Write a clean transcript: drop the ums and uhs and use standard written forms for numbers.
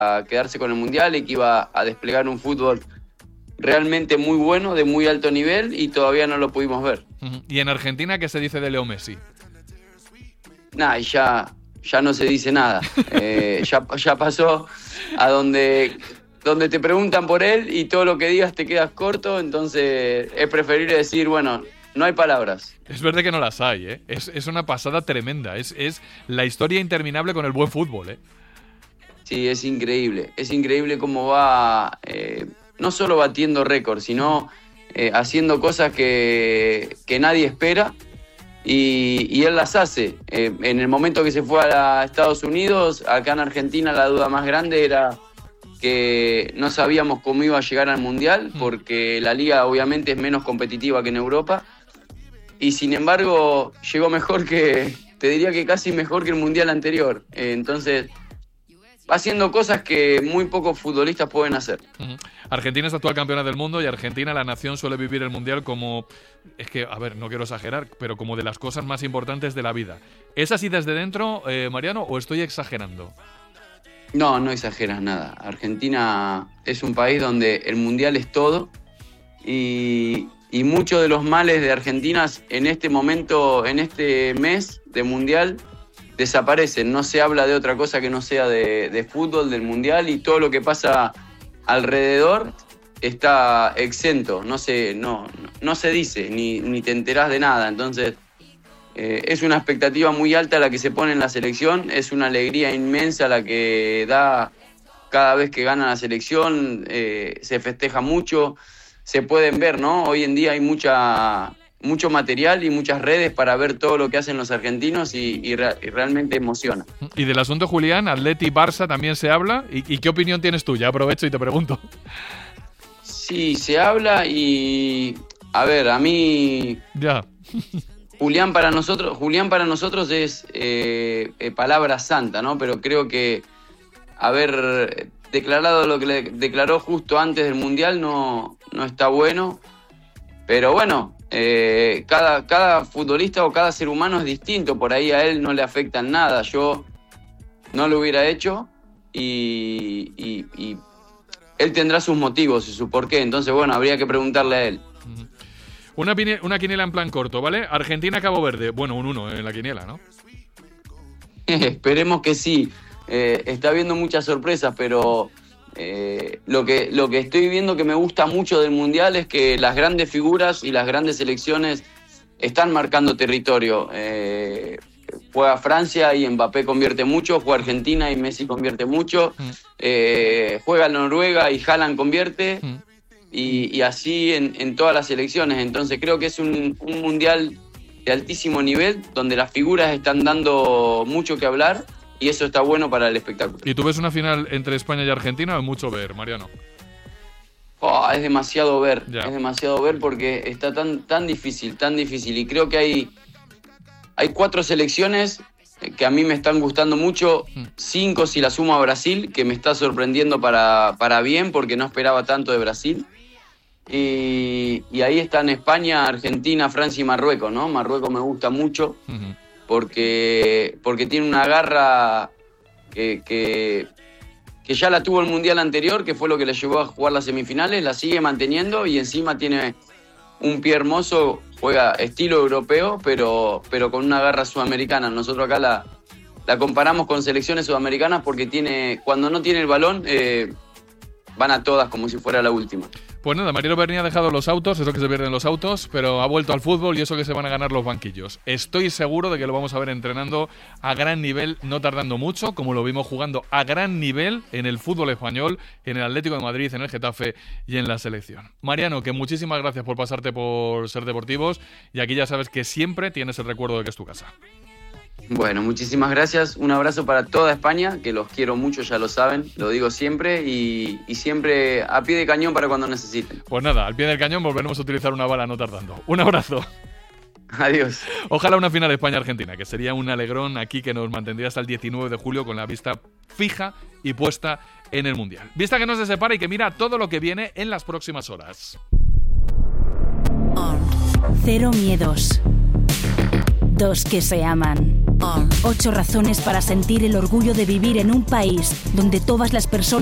a quedarse con el Mundial y que iba a desplegar un fútbol realmente muy bueno, de muy alto nivel, y todavía no lo pudimos ver. ¿Y en Argentina qué se dice de Leo Messi? Nada, y ya no se dice nada. Ya pasó a donde te preguntan por él y todo lo que digas te quedas corto, entonces es preferible decir, bueno, no hay palabras. Es verdad que no las hay, ¿eh? Es una pasada tremenda. Es la historia interminable con el buen fútbol, ¿eh? Sí, es increíble cómo va, no solo batiendo récords, sino haciendo cosas que nadie espera, y él las hace. En el momento que se fue a Estados Unidos, acá en Argentina la duda más grande era que no sabíamos cómo iba a llegar al Mundial, porque la liga obviamente es menos competitiva que en Europa, y sin embargo llegó mejor te diría que casi mejor que el Mundial anterior. Entonces va haciendo cosas que muy pocos futbolistas pueden hacer. Argentina es actual campeona del mundo, y Argentina, la nación, suele vivir el Mundial como, es que, a ver, no quiero exagerar, pero como de las cosas más importantes de la vida. ¿Es así desde dentro, Mariano, o estoy exagerando? No exageras nada. Argentina es un país donde el Mundial es todo, y muchos de los males de Argentina en este momento, en este mes de Mundial, desaparecen. No se habla de otra cosa que no sea de fútbol, del Mundial, y todo lo que pasa alrededor está exento. No se dice, ni te enterás de nada. Entonces es una expectativa muy alta la que se pone en la selección, es una alegría inmensa la que da cada vez que gana la selección, se festeja mucho, se pueden ver, ¿no? Hoy en día hay mucho material y muchas redes para ver todo lo que hacen los argentinos, y realmente emociona. Y del asunto, Julián, Atleti-Barça también se habla. ¿Y qué opinión tienes tú? Ya aprovecho y te pregunto. Sí, se habla, y a ver, a mí... Ya. Julián para nosotros es palabra santa, ¿no? Pero creo que haber declarado lo que le declaró justo antes del Mundial no está bueno. Pero bueno, cada futbolista o cada ser humano es distinto. Por ahí a él no le afecta en nada. Yo no lo hubiera hecho, y él tendrá sus motivos y su porqué. Entonces, bueno, habría que preguntarle a él. Una quiniela en plan corto, ¿vale? Argentina-Cabo Verde. Bueno, un 1 en la quiniela, ¿no? Esperemos que sí. Está habiendo muchas sorpresas, pero lo que estoy viendo que me gusta mucho del Mundial es que las grandes figuras y las grandes selecciones están marcando territorio. Juega Francia y Mbappé convierte mucho, juega Argentina y Messi convierte mucho, juega Noruega y Haaland convierte, y así en todas las selecciones. Entonces creo que es un Mundial de altísimo nivel, donde las figuras están dando mucho que hablar, y eso está bueno para el espectáculo. ¿Y tú ves una final entre España y Argentina, o es mucho ver, Mariano? Es demasiado ver, ya. Es demasiado ver, porque está tan difícil, y creo que hay 4 selecciones que a mí me están gustando mucho, 5 si la sumo a Brasil, que me está sorprendiendo para bien, porque no esperaba tanto de Brasil. Y ahí están España, Argentina, Francia y Marruecos, ¿no? Marruecos me gusta mucho, porque tiene una garra que ya la tuvo el Mundial anterior, que fue lo que le llevó a jugar las semifinales, la sigue manteniendo, y encima tiene un pie hermoso, juega estilo europeo, pero con una garra sudamericana. Nosotros acá la comparamos con selecciones sudamericanas, porque cuando no tiene el balón, van a todas como si fuera la última. Pues nada, Mariano Berni ha dejado los autos, eso que se pierden los autos, pero ha vuelto al fútbol, y eso que se van a ganar los banquillos. Estoy seguro de que lo vamos a ver entrenando a gran nivel, no tardando mucho, como lo vimos jugando a gran nivel en el fútbol español, en el Atlético de Madrid, en el Getafe y en la selección. Mariano, que muchísimas gracias por pasarte por Ser Deportivos, y aquí ya sabes que siempre tienes el recuerdo de que es tu casa. Bueno, muchísimas gracias. Un abrazo para toda España, que los quiero mucho, ya lo saben, lo digo siempre, y siempre a pie de cañón para cuando necesiten. Pues nada, al pie del cañón volveremos a utilizar una bala no tardando. Un abrazo. Adiós. Ojalá una final España-Argentina, que sería un alegrón aquí que nos mantendría hasta el 19 de julio con la vista fija y puesta en el Mundial. Vista que no se separa y que mira todo lo que viene en las próximas horas. Cero miedos. Dos que se aman. 8 razones para sentir el orgullo de vivir en un país donde todas las personas